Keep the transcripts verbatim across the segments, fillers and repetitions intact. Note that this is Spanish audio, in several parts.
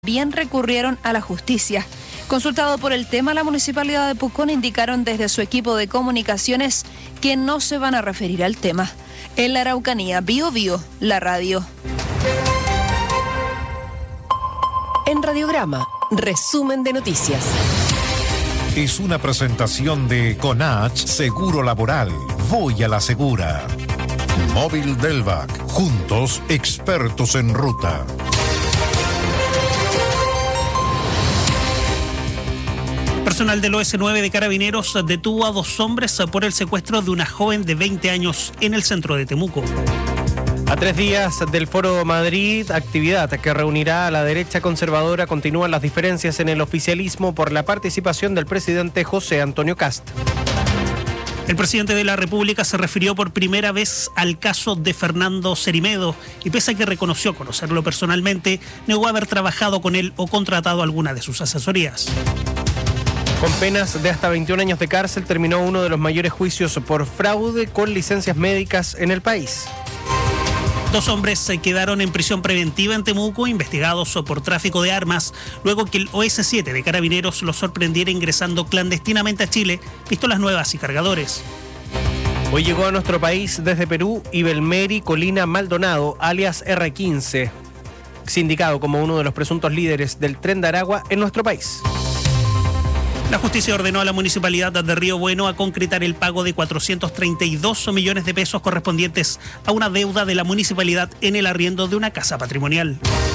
Bien recurrieron a la justicia. Consultado por el tema, la Municipalidad de Pucón indicaron desde su equipo de comunicaciones que no se van a referir al tema. En la Araucanía, Bio Bio, la radio. En Radiograma, resumen de noticias. Es una presentación de CONACH Seguro Laboral. Voy a la segura. Móvil Delvac. Juntos, expertos en ruta. Personal del O S nueve de Carabineros detuvo a dos hombres por el secuestro de una joven de veinte años en el centro de Temuco. A tres días del Foro Madrid, actividad que reunirá a la derecha conservadora, continúan las diferencias en el oficialismo por la participación del presidente José Antonio Kast. El presidente de la República se refirió por primera vez al caso de Fernando Cerimedo y pese a que reconoció conocerlo personalmente, negó haber trabajado con él o contratado alguna de sus asesorías. Con penas de hasta veintiún años de cárcel terminó uno de los mayores juicios por fraude con licencias médicas en el país. Dos hombres se quedaron en prisión preventiva en Temuco, investigados por tráfico de armas, luego que el O S siete de Carabineros los sorprendiera ingresando clandestinamente a Chile, pistolas nuevas y cargadores. Hoy llegó a nuestro país desde Perú Ibelmeri Colina Maldonado, alias erre quince, sindicado como uno de los presuntos líderes del Tren de Aragua en nuestro país. La justicia ordenó a la Municipalidad de Río Bueno a concretar el pago de cuatrocientos treinta y dos millones de pesos correspondientes a una deuda de la municipalidad en el arriendo de una casa patrimonial.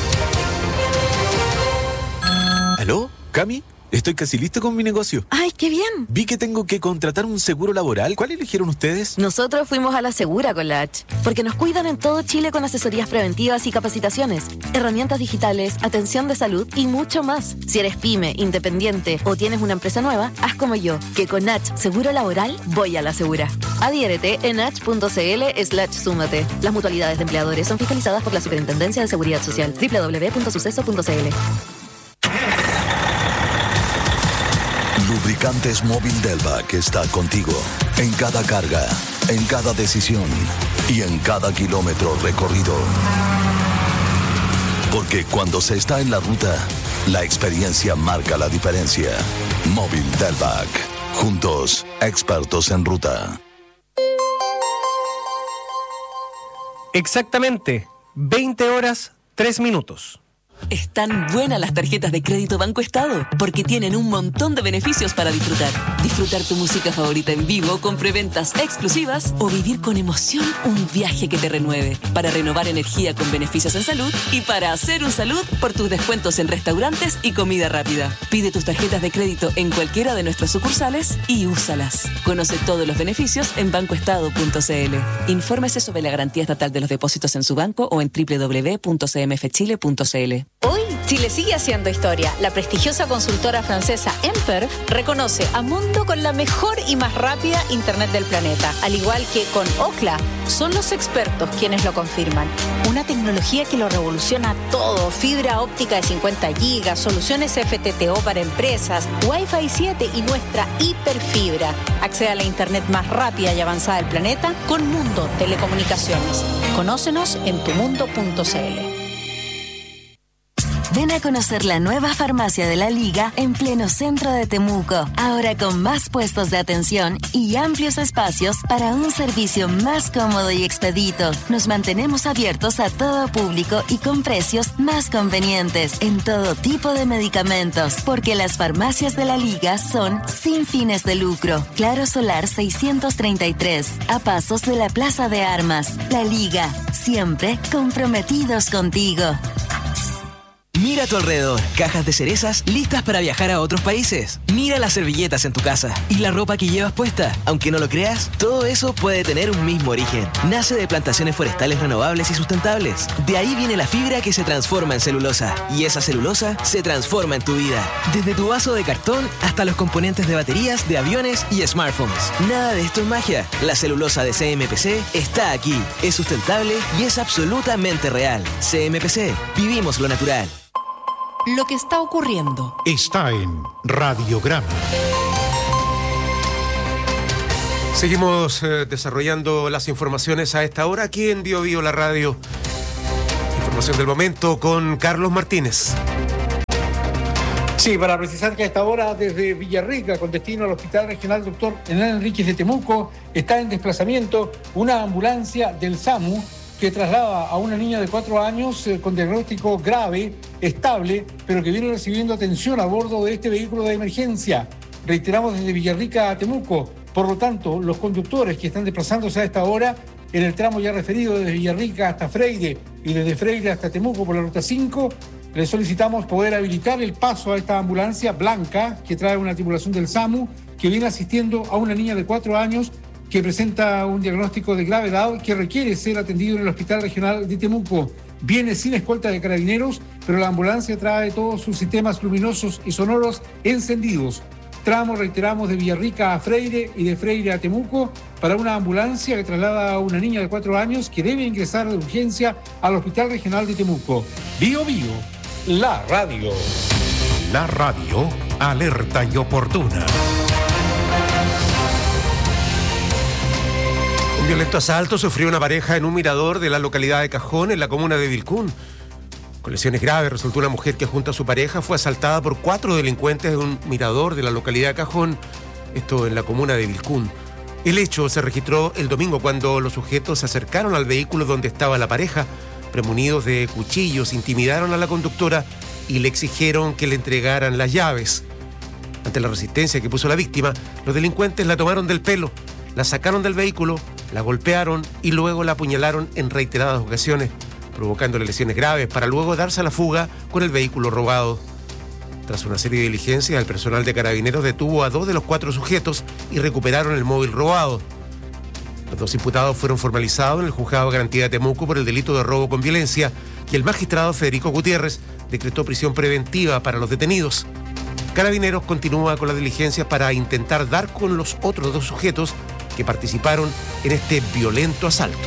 ¿Aló? ¿Cami? Estoy casi listo con mi negocio. ¡Ay, qué bien! Vi que tengo que contratar un seguro laboral. ¿Cuál eligieron ustedes? Nosotros fuimos a la Segura con la H, porque nos cuidan en todo Chile con asesorías preventivas y capacitaciones, herramientas digitales, atención de salud y mucho más. Si eres pyme, independiente o tienes una empresa nueva, haz como yo, que con H Seguro Laboral voy a la Segura. Adhiérete en h.cl slash súmate. Las mutualidades de empleadores son fiscalizadas por la Superintendencia de Seguridad Social. doble u doble u doble u punto suceso punto c l. Lubricantes Móvil Delvac está contigo en cada carga, en cada decisión y en cada kilómetro recorrido. Porque cuando se está en la ruta, la experiencia marca la diferencia. Móvil Delvac. Juntos, expertos en ruta. Exactamente, veinte horas, tres minutos. Están buenas las tarjetas de crédito Banco Estado porque tienen un montón de beneficios para disfrutar. Disfrutar tu música favorita en vivo con preventas exclusivas o vivir con emoción un viaje que te renueve. Para renovar energía con beneficios en salud y para hacer un salud por tus descuentos en restaurantes y comida rápida. Pide tus tarjetas de crédito en cualquiera de nuestras sucursales y úsalas. Conoce todos los beneficios en banco estado punto c l. Infórmese sobre la garantía estatal de los depósitos en su banco o en doble u doble u doble u punto c m f chile punto c l. Hoy, Chile sigue haciendo historia. La prestigiosa consultora francesa Emperf reconoce a Mundo con la mejor y más rápida internet del planeta. Al igual que con Ookla, son los expertos quienes lo confirman. Una tecnología que lo revoluciona todo. Fibra óptica de cincuenta gigas, soluciones F T T O para empresas, Wi-Fi siete y nuestra hiperfibra. Accede a la internet más rápida y avanzada del planeta con Mundo Telecomunicaciones. Conócenos en tu mundo punto c l. Ven a conocer la nueva farmacia de la Liga en pleno centro de Temuco. Ahora con más puestos de atención y amplios espacios para un servicio más cómodo y expedito. Nos mantenemos abiertos a todo público y con precios más convenientes en todo tipo de medicamentos. Porque las farmacias de la Liga son sin fines de lucro. Claro Solar seiscientos treinta y tres, a pasos de la Plaza de Armas. La Liga, siempre comprometidos contigo. Mira a tu alrededor, cajas de cerezas listas para viajar a otros países. Mira las servilletas en tu casa y la ropa que llevas puesta. Aunque no lo creas, todo eso puede tener un mismo origen. Nace de plantaciones forestales renovables y sustentables. De ahí viene la fibra que se transforma en celulosa. Y esa celulosa se transforma en tu vida. Desde tu vaso de cartón hasta los componentes de baterías, de aviones y smartphones. Nada de esto es magia. La celulosa de C M P C está aquí. Es sustentable y es absolutamente real. C M P C. Vivimos lo natural. Lo que está ocurriendo Está en Radiograma. Seguimos eh, desarrollando las informaciones a esta hora aquí en Bio Bio, la radio. Información del momento con Carlos Martínez. Sí, para precisar que a esta hora desde Villarrica, con destino al Hospital Regional Doctor Hernán Enríquez de Temuco, está en desplazamiento una ambulancia del SAMU que traslada a una niña de cuatro años eh, con diagnóstico grave, estable, pero que viene recibiendo atención a bordo de este vehículo de emergencia. Reiteramos desde Villarrica a Temuco. Por lo tanto, los conductores que están desplazándose a esta hora en el tramo ya referido desde Villarrica hasta Freire y desde Freire hasta Temuco por la ruta cinco, les solicitamos poder habilitar el paso a esta ambulancia blanca que trae una tripulación del SAMU que viene asistiendo a una niña de cuatro años que presenta un diagnóstico de gravedad que requiere ser atendido en el Hospital Regional de Temuco. Viene sin escolta de carabineros, pero la ambulancia trae todos sus sistemas luminosos y sonoros encendidos. Tramo, reiteramos, de Villarrica a Freire y de Freire a Temuco para una ambulancia que traslada a una niña de cuatro años que debe ingresar de urgencia al Hospital Regional de Temuco. Bio Bio, la radio. La radio, alerta y oportuna. Un violento asalto sufrió una pareja en un mirador de la localidad de Cajón, en la comuna de Vilcún. Con lesiones graves resultó una mujer que junto a su pareja fue asaltada por cuatro delincuentes en un mirador de la localidad de Cajón, esto en la comuna de Vilcún. El hecho se registró el domingo cuando los sujetos se acercaron al vehículo donde estaba la pareja, premunidos de cuchillos, intimidaron a la conductora y le exigieron que le entregaran las llaves. Ante la resistencia que puso la víctima, los delincuentes la tomaron del pelo, la sacaron del vehículo, la golpearon y luego la apuñalaron en reiteradas ocasiones, provocándole lesiones graves para luego darse a la fuga con el vehículo robado. Tras una serie de diligencias, el personal de Carabineros detuvo a dos de los cuatro sujetos y recuperaron el móvil robado. Los dos imputados fueron formalizados en el Juzgado de Garantía de Temuco por el delito de robo con violencia y el magistrado Federico Gutiérrez decretó prisión preventiva para los detenidos. Carabineros continúa con las diligencias para intentar dar con los otros dos sujetos que participaron en este violento asalto.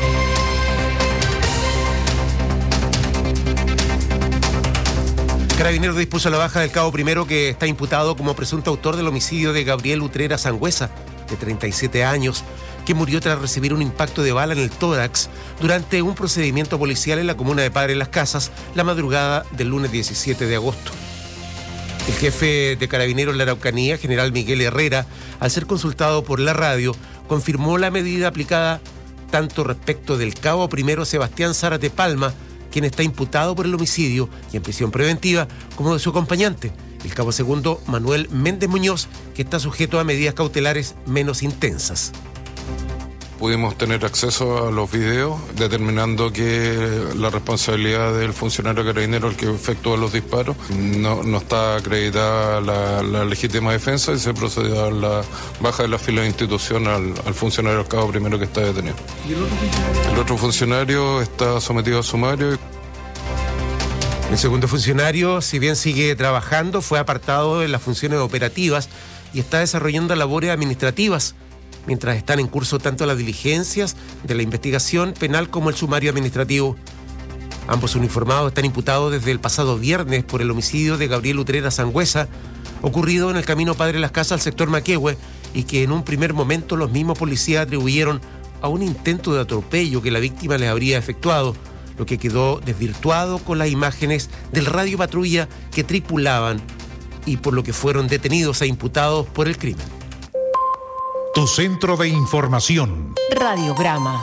Carabineros dispuso la baja del cabo primero que está imputado como presunto autor del homicidio de Gabriel Utrera Sangüesa, de treinta y siete años, que murió tras recibir un impacto de bala en el tórax durante un procedimiento policial en la comuna de Padre Las Casas la madrugada del lunes diecisiete de agosto. El jefe de Carabineros en la Araucanía, general Miguel Herrera, al ser consultado por la radio, confirmó la medida aplicada tanto respecto del cabo primero Sebastián Zárate Palma, quien está imputado por el homicidio y en prisión preventiva, como de su acompañante, el cabo segundo Manuel Méndez Muñoz, que está sujeto a medidas cautelares menos intensas. Pudimos tener acceso a los videos, determinando que la responsabilidad del funcionario carabinero, el que efectuó los disparos, no, no está acreditada la, la legítima defensa y se procedió a la baja de la fila de institución al, al funcionario al cabo primero que está detenido. ¿Y el otro funcionario? El otro funcionario está sometido a sumario. El segundo funcionario, si bien sigue trabajando, fue apartado de las funciones operativas y está desarrollando labores administrativas, mientras están en curso tanto las diligencias de la investigación penal como el sumario administrativo. Ambos uniformados están imputados desde el pasado viernes por el homicidio de Gabriel Utrera Sangüesa, ocurrido en el camino Padre Las Casas al sector Maquehue, y que en un primer momento los mismos policías atribuyeron a un intento de atropello que la víctima les habría efectuado, lo que quedó desvirtuado con las imágenes del radio patrulla que tripulaban y por lo que fueron detenidos e imputados por el crimen. Tu centro de información. Radiograma.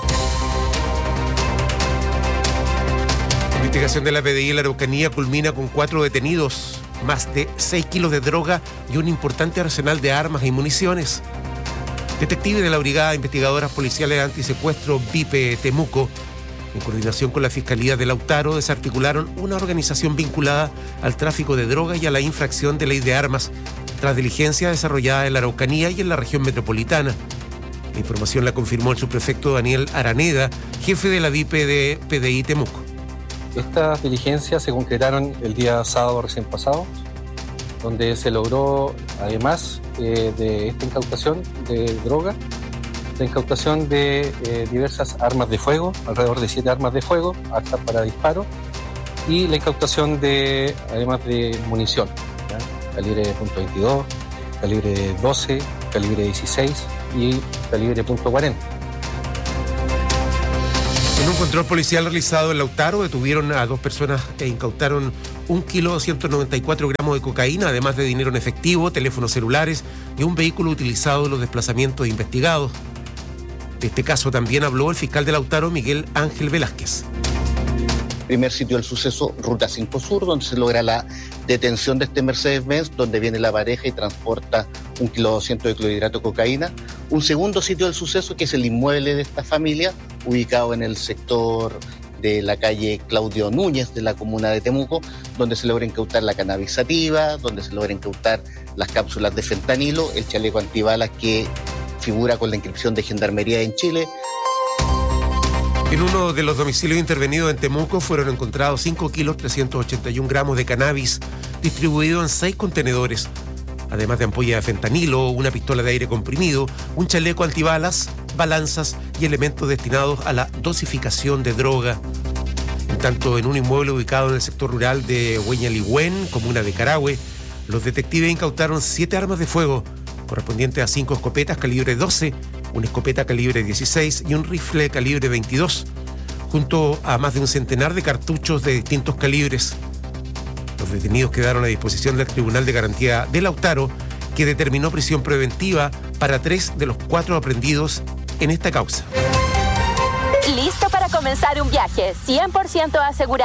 La investigación de la P D I en la Araucanía culmina con cuatro detenidos, más de seis kilos de droga y un importante arsenal de armas y municiones. Detectives de la Brigada de Investigadoras Policiales Antisecuestro B I P E Temuco, en coordinación con la Fiscalía de Lautaro, desarticularon una organización vinculada al tráfico de drogas y a la infracción de ley de armas, tras diligencias desarrolladas en la Araucanía y en la región metropolitana. La información la confirmó el subprefecto Daniel Araneda, jefe de la V I P de P D I Temuco. Estas diligencias se concretaron el día sábado recién pasado, donde se logró, además eh, de esta incautación de droga, la incautación de eh, diversas armas de fuego, alrededor de siete armas de fuego, aptas para disparo, y la incautación de, además de munición, ¿ya? Calibre punto veintidós, calibre doce, calibre dieciséis y calibre punto cuarenta. En un control policial realizado en Lautaro detuvieron a dos personas e incautaron un kilo ciento noventa y cuatro gramos de cocaína, además de dinero en efectivo, teléfonos celulares y un vehículo utilizado en los desplazamientos de investigados. De este caso también habló el fiscal de Lautaro, Miguel Ángel Velázquez. Primer sitio del suceso, Ruta cinco Sur, donde se logra la detención de este Mercedes-Benz, donde viene la pareja y transporta un kilo doscientos de clorhidrato de cocaína. Un segundo sitio del suceso, que es el inmueble de esta familia, ubicado en el sector de la calle Claudio Núñez de la comuna de Temuco, donde se logra incautar la cannabis sativa, donde se logra incautar las cápsulas de fentanilo, el chaleco antibalas que figura con la inscripción de Gendarmería en Chile. En uno de los domicilios intervenidos en Temuco fueron encontrados cinco kilos trescientos ochenta y un gramos de cannabis distribuido en seis contenedores, además de ampollas de fentanilo, una pistola de aire comprimido, un chaleco antibalas, balanzas y elementos destinados a la dosificación de droga. En tanto, en un inmueble ubicado en el sector rural de Hueñaligüen, comuna de Carahue, los detectives incautaron siete armas de fuego, correspondientes a cinco escopetas calibre doce, una escopeta calibre dieciséis y un rifle calibre veintidós, junto a más de un centenar de cartuchos de distintos calibres. Los detenidos quedaron a disposición del Tribunal de Garantía de Lautaro, que determinó prisión preventiva para tres de los cuatro aprehendidos en esta causa. ¿Listo para comenzar un viaje cien por ciento asegurado